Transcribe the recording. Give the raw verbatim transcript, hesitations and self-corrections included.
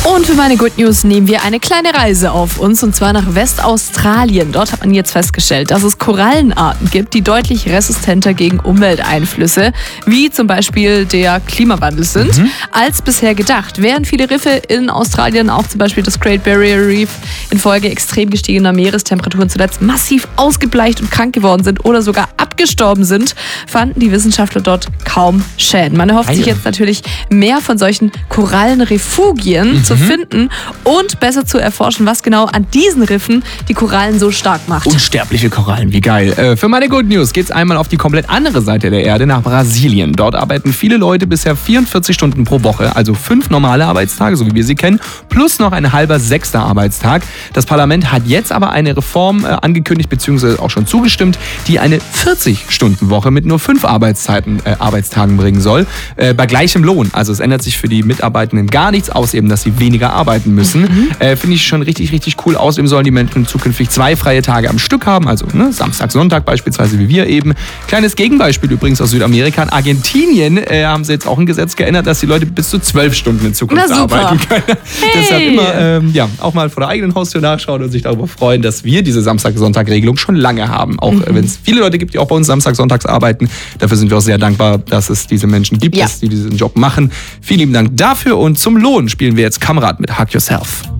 Und für meine Good News nehmen wir eine kleine Reise auf uns, und zwar nach Westaustralien. Dort hat man jetzt festgestellt, dass es Korallenarten gibt, die deutlich resistenter gegen Umwelteinflüsse, wie zum Beispiel der Klimawandel sind, mhm. als bisher gedacht. Während viele Riffe in Australien, auch zum Beispiel das Great Barrier Reef, infolge extrem gestiegener Meerestemperaturen zuletzt massiv ausgebleicht und krank geworden sind oder sogar abgestorben sind, fanden die Wissenschaftler dort kaum Schäden. Man erhofft sich jetzt natürlich mehr von solchen Korallenrefugien mhm. zu finden und besser zu erforschen, was genau an diesen Riffen die Korallen so stark macht. Unsterbliche Korallen, wie geil. Äh, für meine Good News geht's einmal auf die komplett andere Seite der Erde, nach Brasilien. Dort arbeiten viele Leute bisher vierundvierzig Stunden pro Woche, also fünf normale Arbeitstage, so wie wir sie kennen, plus noch ein halber sechster Arbeitstag. Das Parlament hat jetzt aber eine Reform äh, angekündigt, beziehungsweise auch schon zugestimmt, die eine vierzig-Stunden-Woche mit nur fünf Arbeitszeiten, äh, Arbeitstagen bringen soll, äh, bei gleichem Lohn. Also es ändert sich für die Mitarbeitenden gar nichts, außer eben, dass sie weniger arbeiten müssen. Mhm. Äh, Finde ich schon richtig, richtig cool. Außerdem sollen die Menschen zukünftig zwei freie Tage am Stück haben, also ne, Samstag, Sonntag beispielsweise, wie wir eben. Kleines Gegenbeispiel übrigens aus Südamerika. In Argentinien äh, haben sie jetzt auch ein Gesetz geändert, dass die Leute bis zu zwölf Stunden in Zukunft arbeiten können. Hey. Deshalb immer ähm, ja, auch mal vor der eigenen Haustür nachschauen und sich darüber freuen, dass wir diese Samstag-Sonntag-Regelung schon lange haben. Auch mhm. äh, wenn es viele Leute gibt, die auch bei uns Samstag-Sonntags arbeiten. Dafür sind wir auch sehr dankbar, dass es diese Menschen gibt, ja. dass die diesen Job machen. Vielen lieben Dank dafür, und zum Lohn spielen wir jetzt Kamerad mit Hug Yourself.